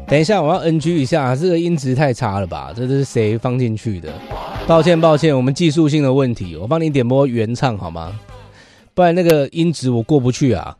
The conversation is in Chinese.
等一下，我要 NG 一下，这个音质太差了吧？这是谁放进去的？抱歉，我们技术性的问题，我帮你点播原唱好吗？不然那个音质我过不去啊。